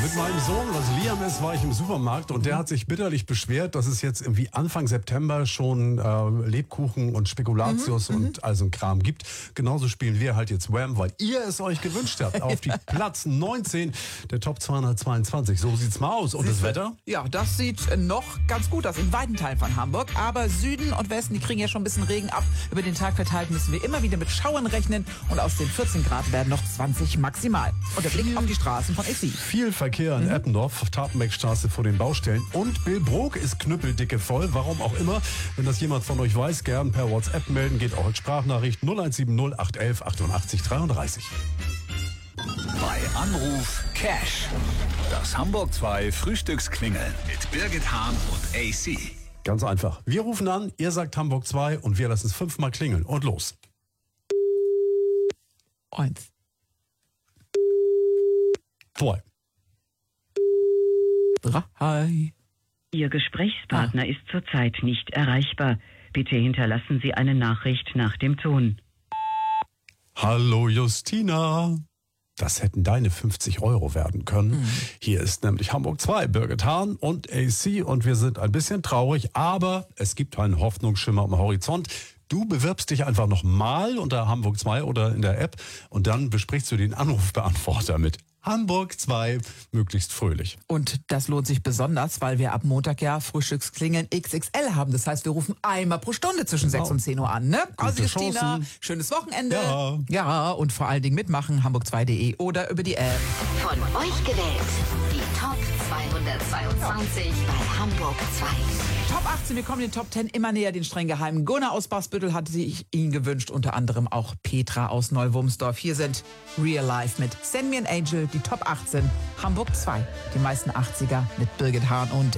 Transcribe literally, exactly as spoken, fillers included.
Mit meinem Sohn, was Liam ist, war ich im Supermarkt und der hat sich bitterlich beschwert, dass es jetzt irgendwie Anfang September schon äh, Lebkuchen und Spekulatius mhm, und all so ein Kram gibt. Genauso spielen wir halt jetzt Wham, weil ihr es euch gewünscht habt. Auf die Platz neunzehn der Top zweihundertzweiundzwanzig. So sieht's mal aus. Und das Wetter? Ja, das sieht noch ganz gut aus in weiten Teilen von Hamburg. Aber Süden und Westen, die kriegen ja schon ein bisschen Regen ab. Über den Tag verteilt müssen wir immer wieder mit Schauern rechnen. Und aus den vierzehn Grad werden noch zwanzig maximal. Und der Blick auf die Straßen von A C. Viel Verkehr in mhm. Eppendorf, Tapenbeckstraße vor den Baustellen. Und Billbrook ist knüppeldicke voll. Warum auch immer. Wenn das jemand von euch weiß, gern per WhatsApp melden. Geht auch als Sprachnachricht null eins sieben null acht eins eins achtundachtzig dreiunddreißig. Bei Anruf Cash. Das Hamburg zwei Frühstücksklingeln mit Birgit Hahn und A C. Ganz einfach. Wir rufen an, ihr sagt Hamburg zwei und wir lassen es fünfmal klingeln. Und los. Eins. Zwei. Drei. Ihr Gesprächspartner Ah. ist zurzeit nicht erreichbar. Bitte hinterlassen Sie eine Nachricht nach dem Ton. Hallo Justina. Das hätten deine fünfzig Euro werden können. Mhm. Hier ist nämlich Hamburg zwei, Birgit Hahn und A C und wir sind ein bisschen traurig, aber es gibt einen Hoffnungsschimmer am Horizont. Du bewirbst dich einfach nochmal unter Hamburg zwei oder in der App und dann besprichst du den Anrufbeantworter mit Hamburg zwei, möglichst fröhlich. Und das lohnt sich besonders, weil wir ab Montag ja Frühstücksklingeln X X L haben. Das heißt, wir rufen einmal pro Stunde zwischen Genau. sechs und zehn Uhr an. Ne? Also Justina, Chancen. schönes Wochenende. Ja. Ja, und vor allen Dingen mitmachen, hamburg zwei punkt de oder über die App. Von euch gewählt. Die Top zweihundertzweiundzwanzig bei Hamburg zwei. Top achtzehn, wir kommen den Top zehn immer näher, den streng geheimen Gunnar aus Bachsbüttel hatte sich ihn gewünscht, unter anderem auch Petra aus Neuwurmsdorf. Hier sind Real Life mit Send Me an Angel, die Top achtzehn, Hamburg zwei, die meisten achtziger mit Birgit Hahn und